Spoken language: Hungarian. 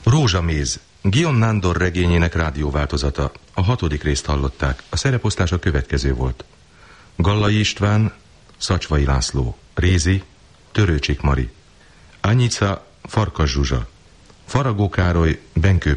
Rózsaméz, Guillaume Nándor regényének rádióváltozata. A 6. részt hallották. A szereposztás a következő volt. Gallai István, Szacsvai László, Rézi, Törőcsik Mari, Anyica, Farkas Zsuzsa, Faragó Károly, Benkő